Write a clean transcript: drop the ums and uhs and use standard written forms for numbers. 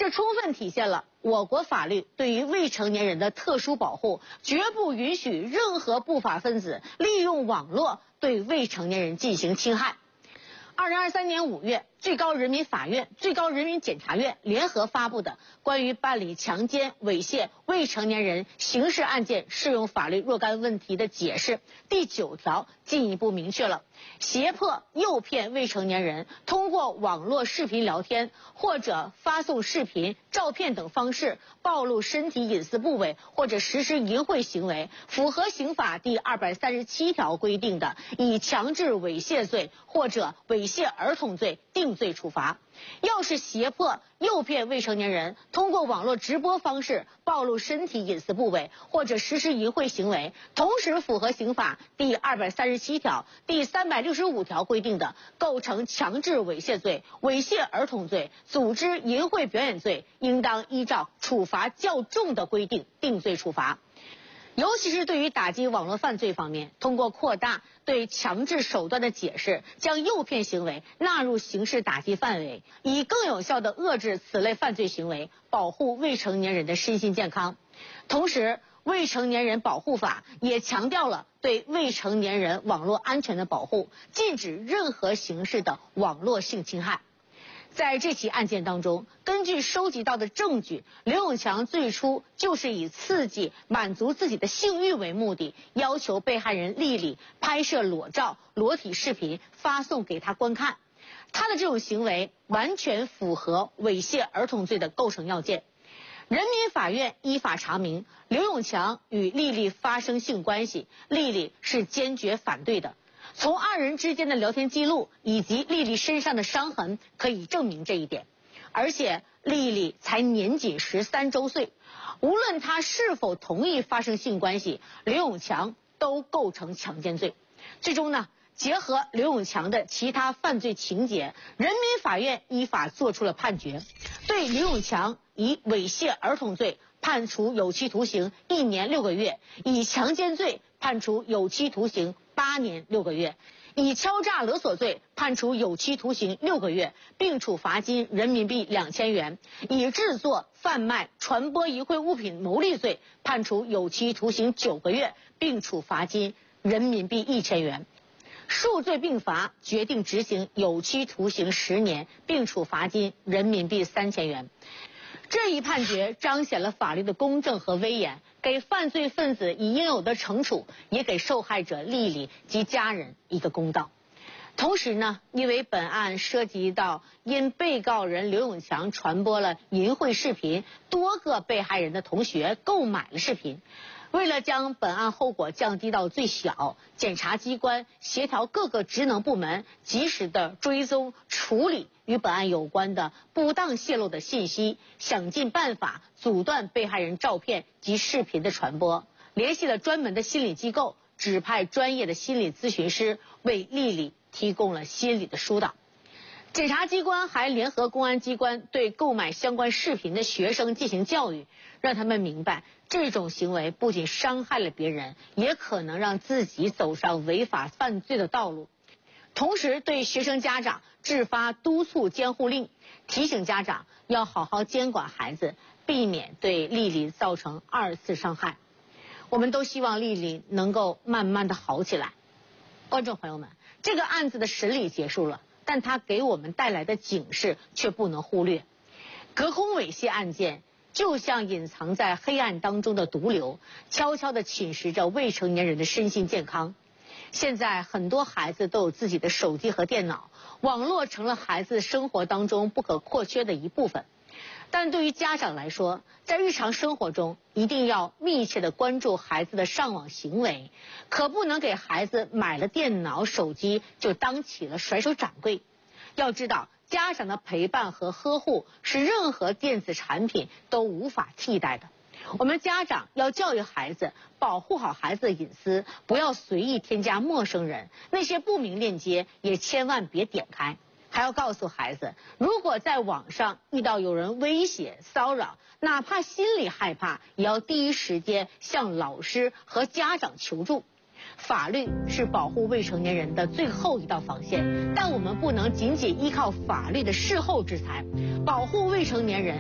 这充分体现了我国法律对于未成年人的特殊保护，绝不允许任何不法分子利用网络对未成年人进行侵害。2023年5月，最高人民法院、最高人民检察院联合发布的关于办理强奸、猥亵未成年人刑事案件适用法律若干问题的解释第9条进一步明确了，胁迫、诱骗未成年人通过网络视频聊天或者发送视频、照片等方式暴露身体隐私部位或者实施淫秽行为，符合刑法第237条规定的，以强制猥亵罪或者猥亵儿童罪定罪处罚。要是胁迫、诱骗未成年人通过网络直播方式暴露身体隐私部位或者实施淫秽行为，同时符合刑法第237条、第365条规定的，构成强制猥亵罪、猥亵儿童罪、组织淫秽表演罪，应当依照处罚较重的规定定罪处罚。尤其是对于打击网络犯罪方面，通过扩大对强制手段的解释，将诱骗行为纳入刑事打击范围，以更有效地遏制此类犯罪行为，保护未成年人的身心健康。同时，未成年人保护法也强调了对未成年人网络安全的保护，禁止任何形式的网络性侵害。在这起案件当中，根据收集到的证据，刘永强最初就是以刺激、满足自己的性欲为目的，要求被害人丽丽拍摄裸照、裸体视频发送给他观看。他的这种行为完全符合猥亵儿童罪的构成要件。人民法院依法查明，刘永强与丽丽发生性关系，丽丽是坚决反对的。从二人之间的聊天记录以及丽丽身上的伤痕可以证明这一点，而且丽丽才年仅13周岁，无论她是否同意发生性关系，刘永强都构成强奸罪。最终呢，结合刘永强的其他犯罪情节，人民法院依法作出了判决，对刘永强以猥亵儿童罪判处有期徒刑1年6个月，以强奸罪判处有期徒刑8年6个月，以敲诈勒索罪判处有期徒刑6个月，并处罚金人民币2000元；以制作、贩卖、传播淫秽物品牟利罪判处有期徒刑9个月，并处罚金人民币1000元。数罪并罚，决定执行有期徒刑10年，并处罚金人民币3000元。这一判决彰显了法律的公正和威严，给犯罪分子以应有的惩处，也给受害者丽丽及家人一个公道。同时呢，因为本案涉及到因被告人刘永强传播了淫秽视频，多个被害人的同学购买了视频。为了将本案后果降低到最小，检察机关协调各个职能部门，及时的追踪处理与本案有关的不当泄露的信息，想尽办法阻断被害人照片及视频的传播，联系了专门的心理机构，指派专业的心理咨询师为丽丽提供了心理的疏导。检察机关还联合公安机关对购买相关视频的学生进行教育，让他们明白这种行为不仅伤害了别人，也可能让自己走上违法犯罪的道路。同时对学生家长制发督促监护令，提醒家长要好好监管孩子，避免对丽丽造成2次伤害。我们都希望丽丽能够慢慢的好起来。观众朋友们，这个案子的审理结束了，但它给我们带来的警示却不能忽略。隔空猥亵案件就像隐藏在黑暗当中的毒瘤，悄悄地侵蚀着未成年人的身心健康。现在很多孩子都有自己的手机和电脑，网络成了孩子生活当中不可或缺的一部分。但对于家长来说，在日常生活中一定要密切地关注孩子的上网行为，可不能给孩子买了电脑、手机就当起了甩手掌柜。要知道，家长的陪伴和呵护是任何电子产品都无法替代的。我们家长要教育孩子，保护好孩子的隐私，不要随意添加陌生人，那些不明链接也千万别点开。还要告诉孩子，如果在网上遇到有人威胁、骚扰，哪怕心里害怕，也要第一时间向老师和家长求助。法律是保护未成年人的最后一道防线，但我们不能仅仅依靠法律的事后制裁，保护未成年人